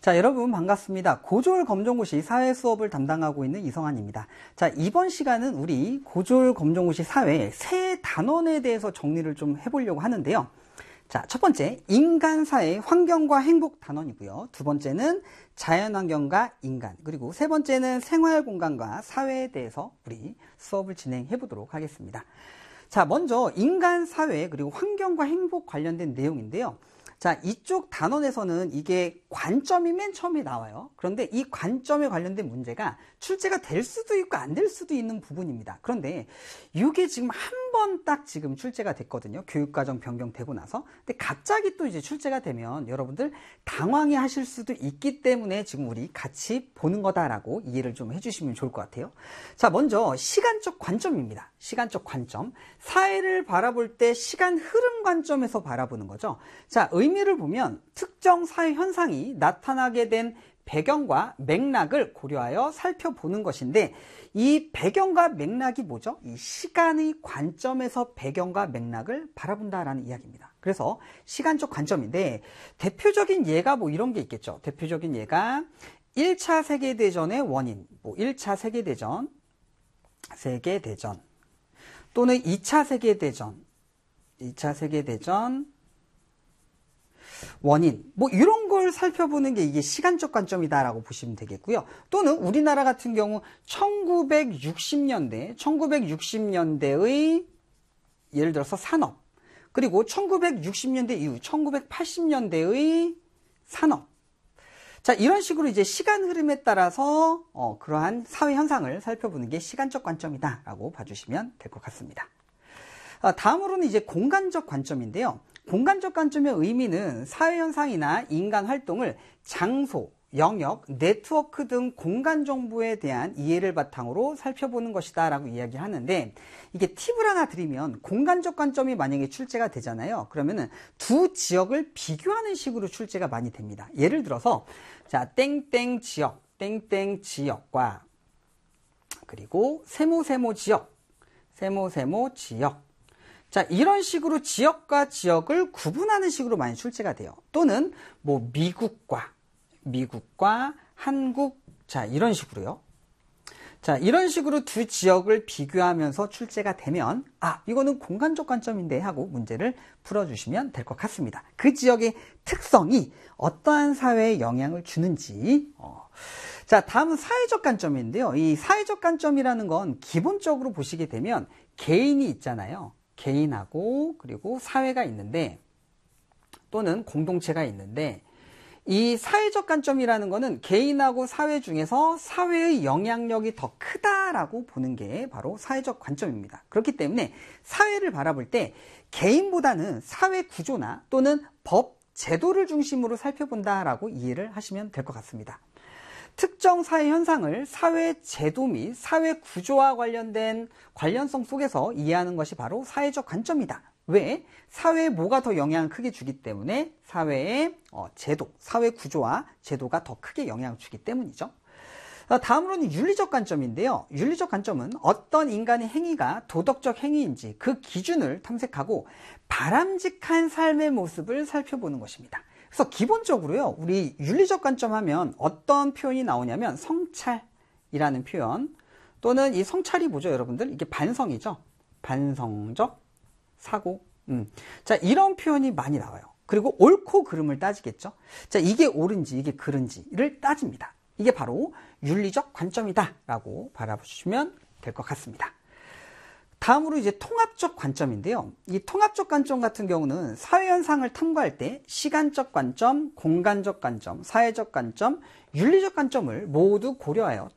자, 여러분 반갑습니다. 고졸 검정고시 사회 수업을 담당하고 있는 이성환입니다. 자, 이번 시간은 우리 고졸 검정고시 사회 새 단원에 대해서 정리를 좀 해보려고 하는데요. 자, 첫 번째, 인간, 사회, 환경과 행복 단원이고요. 두 번째는 자연환경과 인간, 그리고 세 번째는 생활공간과 사회에 대해서 우리 수업을 진행해 보도록 하겠습니다. 자, 먼저 인간, 사회, 그리고 환경과 행복 관련된 내용인데요. 자, 이쪽 단원에서는 이게 관점이 맨 처음에 나와요. 그런데 이 관점에 관련된 문제가 출제가 될 수도 있고 안 될 수도 있는 부분입니다. 그런데 이게 지금 한 번 딱 지금 출제가 됐거든요. 교육과정 변경되고 나서. 근데 갑자기 또 이제 출제가 되면 여러분들 당황해 하실 수도 있기 때문에 지금 우리 같이 보는 거다라고 이해를 좀 해주시면 좋을 것 같아요. 자, 먼저 시간적 관점입니다. 시간적 관점. 사회를 바라볼 때 시간 흐름 관점에서 바라보는 거죠. 자, 의미를 보면 특정 사회 현상이 나타나게 된 배경과 맥락을 고려하여 살펴보는 것인데, 이 배경과 맥락이 뭐죠? 이 시간의 관점에서 배경과 맥락을 바라본다라는 이야기입니다. 그래서 시간적 관점인데, 대표적인 예가 뭐 이런 게 있겠죠. 대표적인 예가 1차 세계대전의 원인, 뭐 1차 세계대전 또는 2차 세계대전 원인, 뭐 이런 걸 살펴보는 게 이게 시간적 관점이다라고 보시면 되겠고요. 또는 우리나라 같은 경우 1960년대의 예를 들어서 산업, 그리고 1960년대 이후 1980년대의 산업. 자, 이런 식으로 이제 시간 흐름에 따라서 그러한 사회 현상을 살펴보는 게 시간적 관점이다라고 봐주시면 될 것 같습니다. 다음으로는 이제 공간적 관점인데요. 공간적 관점의 의미는 사회현상이나 인간 활동을 장소, 영역, 네트워크 등 공간 정보에 대한 이해를 바탕으로 살펴보는 것이다 라고 이야기하는데, 이게 팁을 하나 드리면 공간적 관점이 만약에 출제가 되잖아요. 그러면은 두 지역을 비교하는 식으로 출제가 많이 됩니다. 예를 들어서 자, 땡땡 지역과 그리고 세모세모 지역. 자, 이런 식으로 지역과 지역을 구분하는 식으로 많이 출제가 돼요. 또는 뭐 미국과 한국, 자, 이런 식으로요. 자, 이런 식으로 두 지역을 비교하면서 출제가 되면 이거는 공간적 관점인데 하고 문제를 풀어주시면 될 것 같습니다. 그 지역의 특성이 어떠한 사회에 영향을 주는지. 자, 다음은 사회적 관점인데요. 이 사회적 관점이라는 건 기본적으로 보시게 되면 개인이 있잖아요. 개인하고 그리고 사회가 있는데, 또는 공동체가 있는데, 이 사회적 관점이라는 거는 개인하고 사회 중에서 사회의 영향력이 더 크다라고 보는 게 바로 사회적 관점입니다. 그렇기 때문에 사회를 바라볼 때 개인보다는 사회 구조나 또는 법, 제도를 중심으로 살펴본다라고 이해를 하시면 될 것 같습니다. 특정 사회 현상을 사회 제도 및 사회 구조와 관련된 관련성 속에서 이해하는 것이 바로 사회적 관점이다. 왜? 사회에 뭐가 더 영향을 크게 주기 때문에 사회의 제도, 사회 구조와 제도가 더 크게 영향을 주기 때문이죠. 다음으로는 윤리적 관점인데요. 윤리적 관점은 어떤 인간의 행위가 도덕적 행위인지 그 기준을 탐색하고 바람직한 삶의 모습을 살펴보는 것입니다. 그래서 기본적으로요, 우리 윤리적 관점 하면 어떤 표현이 나오냐면 성찰이라는 표현, 또는 이 성찰이 뭐죠, 여러분들? 이게 반성이죠. 반성적 사고. 자, 이런 표현이 많이 나와요. 그리고 옳고 그름을 따지겠죠. 자, 이게 옳은지 이게 그른지를 따집니다. 이게 바로 윤리적 관점이다라고 바라보시면 될 것 같습니다. 다음으로 이제 통합적 관점인데요. 이 통합적 관점 같은 경우는 사회현상을 탐구할 때 시간적 관점, 공간적 관점, 사회적 관점, 윤리적 관점을 모두 고려하여